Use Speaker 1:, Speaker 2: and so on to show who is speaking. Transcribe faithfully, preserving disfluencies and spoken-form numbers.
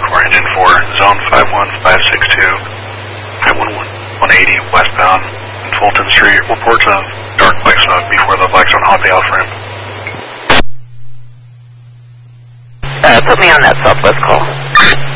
Speaker 1: for engine four, zone five one five six two, I one one eighty westbound in Fulton Street. Report to dark black smoke before the Blackstone Hoppy off ramp.
Speaker 2: Uh, put me on that southwest call.